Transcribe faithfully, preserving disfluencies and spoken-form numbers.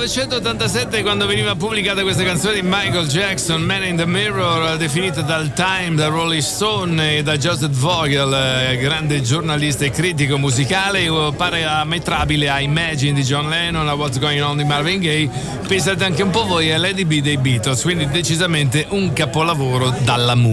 millenovecentottantasette, quando veniva pubblicata questa canzone di Michael Jackson, Man in the Mirror, definita dal Time, da Rolling Stone e da Joseph Vogel, grande giornalista e critico musicale, pare ammetrabile a Imagine di John Lennon, a What's Going On di Marvin Gaye. Pensate anche un po' voi a Lady B dei Beatles, quindi decisamente un capolavoro dalla musica.